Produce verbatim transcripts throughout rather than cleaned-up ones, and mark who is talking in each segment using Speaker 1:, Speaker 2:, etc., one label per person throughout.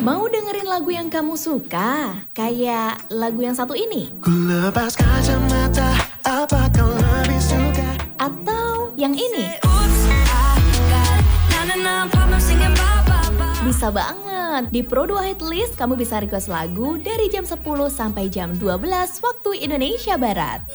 Speaker 1: Mau dengerin lagu yang kamu suka? Kayak lagu yang satu ini?
Speaker 2: Ku lepas kacamata, apa kau lebih suka?
Speaker 1: Atau yang ini? Bisa banget. Di Pro dua Hit List kamu bisa request lagu dari jam sepuluh sampai jam dua belas waktu Indonesia Barat.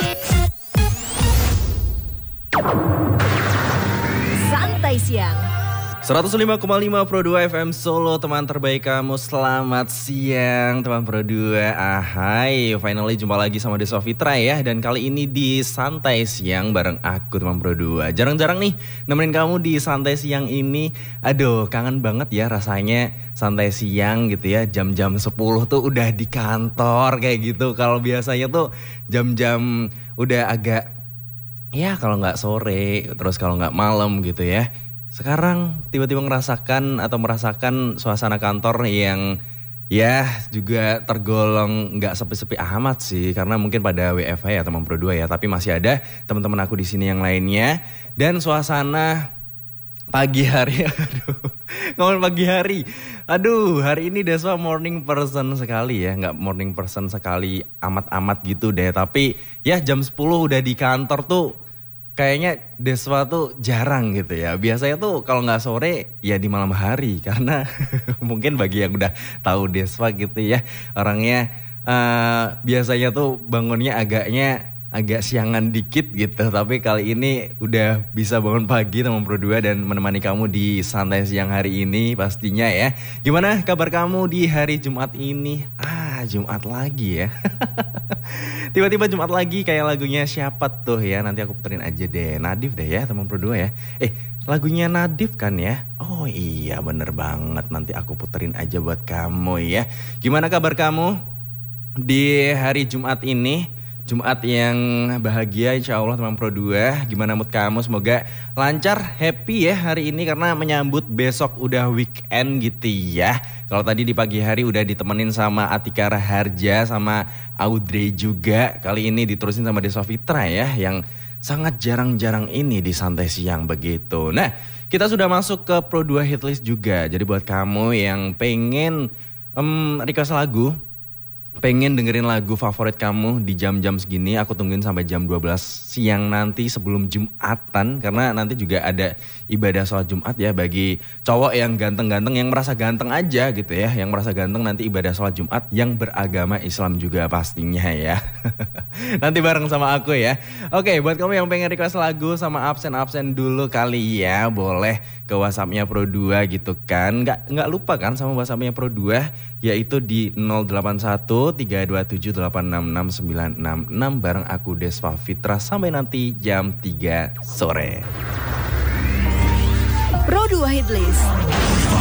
Speaker 1: Santai siang.
Speaker 3: seratus lima koma lima Pro dua F M Solo, teman terbaik kamu. Selamat siang teman Pro dua. Ahai, finally jumpa lagi sama Deswa Fitra ya. Dan kali ini di Santai Siang bareng aku teman Pro dua. Jarang-jarang nih nemenin kamu di Santai Siang ini. Aduh, kangen banget ya rasanya santai siang gitu ya. Jam-jam sepuluh tuh udah di kantor kayak gitu. Kalau biasanya tuh jam-jam udah agak, ya kalau nggak sore, terus kalau nggak malam gitu ya. Sekarang tiba-tiba ngerasakan atau merasakan suasana kantor yang ya juga tergolong nggak sepi-sepi amat sih, karena mungkin pada W F H ya teman Pro dua ya, tapi masih ada teman-teman aku di sini yang lainnya. Dan suasana pagi hari, aduh, ngomong pagi hari, aduh hari ini Deswa morning person sekali ya, nggak morning person sekali amat-amat gitu deh, tapi ya jam sepuluh udah di kantor tuh. Kayaknya Deswa tuh jarang gitu ya. Biasanya tuh kalau nggak sore ya di malam hari. Karena mungkin bagi yang udah tahu Deswa gitu ya, orangnya uh, biasanya tuh bangunnya agaknya agak siangan dikit gitu. Tapi kali ini udah bisa bangun pagi teman Pro dua dan menemani kamu di santai siang hari ini pastinya ya. Gimana kabar kamu di hari Jumat ini? Ah, Jumat lagi ya. Tiba-tiba Jumat lagi kayak lagunya siapa tuh ya. Nanti aku puterin aja deh. Nadif deh ya teman Pro dua ya. Eh, lagunya Nadif kan ya? Oh iya bener banget. Nanti aku puterin aja buat kamu ya. Gimana kabar kamu di hari Jumat ini? Jumat yang bahagia insya Allah teman Pro dua. Gimana mood kamu? Semoga lancar, happy ya hari ini karena menyambut besok udah weekend gitu ya. Kalau tadi di pagi hari udah ditemenin sama Atika Raharja sama Audrey juga. Kali ini diterusin sama Deswa Fitra ya, yang sangat jarang-jarang ini di santai siang begitu. Nah, kita sudah masuk ke Pro dua Hitlist juga. Jadi buat kamu yang pengen um, request lagu, pengen dengerin lagu favorit kamu di jam-jam segini, aku tungguin sampai jam dua belas siang nanti sebelum Jumatan. Karena nanti juga ada ibadah sholat Jumat ya bagi cowok yang ganteng-ganteng, yang merasa ganteng aja gitu ya. Yang merasa ganteng nanti ibadah sholat Jumat yang beragama Islam juga pastinya ya. Nanti bareng sama aku ya. Oke, buat kamu yang pengen request lagu sama absen-absen dulu kali ya, boleh ke WhatsAppnya Pro dua gitu kan. Nggak, nggak lupa kan sama WhatsAppnya Pro dua, yaitu di nol delapan satu tiga dua tujuh delapan enam enam sembilan enam enam bareng aku Deswa Fitra sampai nanti jam tiga sore.
Speaker 1: Pro dua Hit List.